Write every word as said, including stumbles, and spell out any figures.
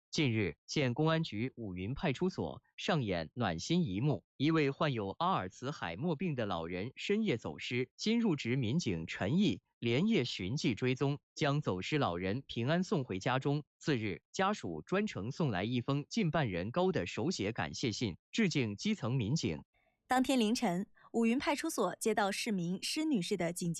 近日，县公安局五云派出所上演暖心一幕：一位患有阿尔茨海默病的老人深夜走失，新入职民警陈毅连夜寻迹追踪，将走失老人平安送回家中。次日，家属专程送来一封近半人高的手写感谢信，致敬基层民警。 当天凌晨，五云派出所接到市民施女士的紧急